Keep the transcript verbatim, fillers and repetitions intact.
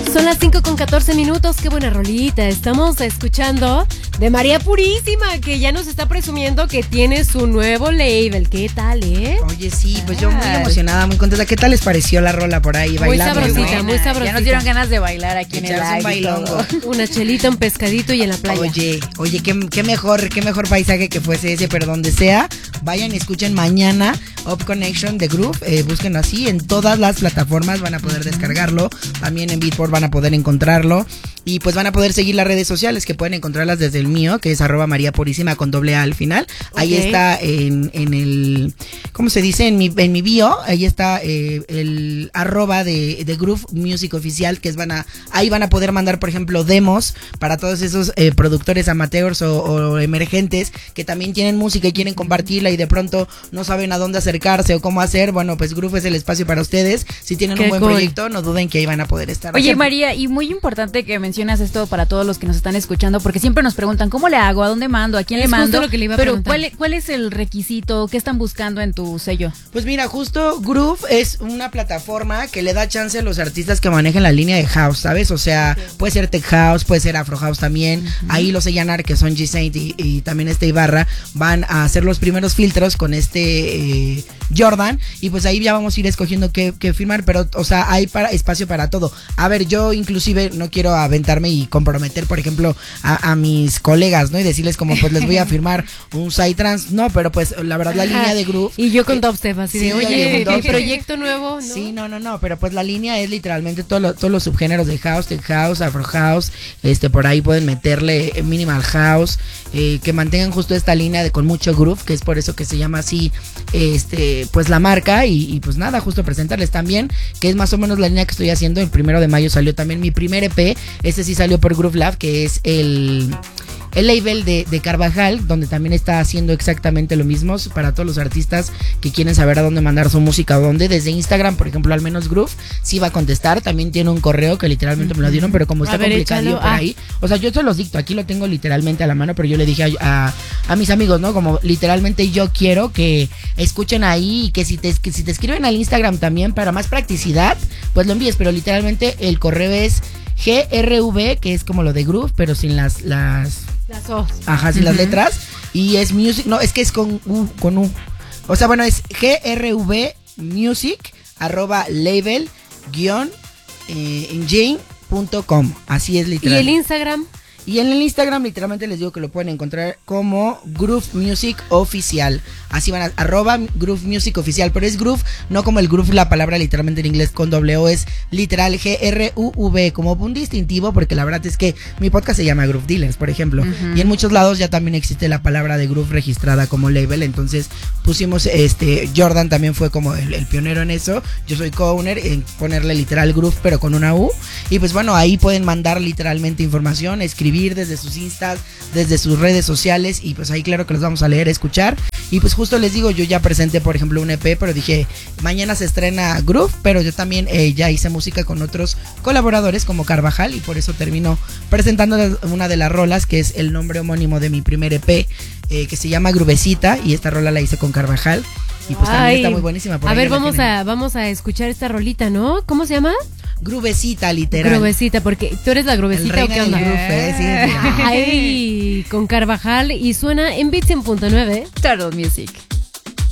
Son las cinco con catorce minutos, qué buena rolita. Estamos escuchando de María Purísima, que ya nos está presumiendo que tiene su nuevo label. ¿Qué tal, eh? Oye, sí, pues yo muy emocionada, muy contenta. ¿Qué tal les pareció la rola por ahí? Muy sabrosita, muy, muy sabrosita. Ya nos dieron ganas de bailar aquí en el live. Un bailongo. Una chelita, un pescadito y en la playa. Oye, oye, qué, qué mejor, qué mejor paisaje que fuese ese, pero donde sea, vayan y escuchen mañana Up Connection de Groove, eh, búsquenlo así, en todas las plataformas van a poder descargarlo, también en Beatport van a poder encontrarlo y pues van a poder seguir las redes sociales que pueden encontrarlas desde el mío, que es arroba María Purísima con doble A al final. Okay. Ahí está en, en el, ¿cómo se dice? En mi, en mi bio, ahí está eh, el arroba de, de Groove Music Oficial, que es van a, ahí van a poder mandar, por ejemplo, demos para todos esos eh, productores amateurs o, o emergentes que también tienen música y quieren compartirla y de pronto no saben a dónde acercarse o cómo hacer. Bueno, pues Groove es el espacio para ustedes. Si tienen Qué un buen cool. proyecto, no duden que ahí van a poder estar. Oye, María, y muy importante que mencionas esto para todos los que nos están escuchando, porque siempre nos preguntan, ¿cómo le hago? ¿A dónde mando? ¿A quién es le mando? Lo que le iba a Pero ¿cuál, ¿cuál es el requisito? ¿Qué están buscando en tu sello? Pues mira, justo Groove es una plataforma que le da chance a los artistas que manejan la línea de house, ¿sabes? O sea, okay. puede ser tech house, puede ser afro house también. Uh-huh. Ahí los Ellanar, que son G-Saint y, y también este Ibarra, van a hacer los primeros filtros con este eh, Jordan, y pues ahí ya vamos a ir escogiendo qué, qué firmar, pero o sea, hay para, espacio para todo. A ver, yo inclusive no quiero aventarme y comprometer, por ejemplo, a, a mis colegas, ¿no? Y decirles como, pues les voy a firmar un Psytrance, no, pero pues la verdad la línea de Groove. Y yo con eh, Dubstep, así sí, de, oye, mi proyecto nuevo, ¿no? Sí, no, no, no, pero pues la línea es literalmente todo lo, todos los subgéneros de house, tech house, afro house, este, por ahí pueden meterle minimal house, eh, que mantengan justo esta línea de con mucho groove, que es por eso que se llama así, este, pues la marca, y, y pues nada, justo presentarles también, que es más o menos la línea que estoy haciendo. El primero de mayo salió también mi primer E P, ese sí salió por Groove Lab, que es el... el label de, de Carvajal, donde también está haciendo exactamente lo mismo para todos los artistas que quieren saber a dónde mandar su música o dónde. Desde Instagram, por ejemplo, al menos Groove sí va a contestar. También tiene un correo que literalmente me lo dieron, pero como está ver, complicado por ah. ahí, o sea, yo se los dicto, aquí lo tengo literalmente a la mano, pero yo le dije a, a, a mis amigos, ¿no? Como literalmente yo quiero que escuchen ahí y que si te, que si te escriben al Instagram también para más practicidad, pues lo envíes, pero literalmente el correo es G R V, que es como lo de Groove, pero sin las... las Las O. Ajá, sin uh-huh. las letras. Y es music, no, es que es con U, con U. O sea, bueno, es G R V music arroba label guión eh, engine punto com. Así es literal. ¿Y el Instagram? Y en el Instagram literalmente les digo que lo pueden encontrar como Groove Music Oficial. Así van a, arroba Groove Music Oficial. Pero es Groove, no como el groove, la palabra literalmente en inglés con doble O, es literal G R U V, como un distintivo, porque la verdad es que mi podcast se llama Groove Dealers, por ejemplo. Uh-huh. Y en muchos lados ya también existe la palabra de Groove registrada como label. Entonces pusimos, este, Jordan también fue como el, el pionero en eso. Yo soy co-owner en ponerle literal Groove, pero con una U. Y pues bueno, ahí pueden mandar literalmente información, escribir desde sus instas, desde sus redes sociales, y pues ahí claro que los vamos a leer, escuchar. Y pues justo les digo, yo ya presenté por ejemplo un E P, pero dije, mañana se estrena Groove, pero yo también eh, ya hice música con otros colaboradores como Carvajal, y por eso termino presentando una de las rolas, que es el nombre homónimo de mi primer E P, eh, que se llama Groovecita, y esta rola la hice con Carvajal. Y pues también Ay, está muy buenísima. Por a ver, vamos a, vamos a escuchar esta rolita, ¿no? ¿Cómo se llama? Groovecita, literal. Groovecita, porque tú eres la Groovecita, ¿o qué onda? Groove, eh, sí, sí. Ay, con Carvajal, y suena en Beats cien punto nueve. Turtle Music.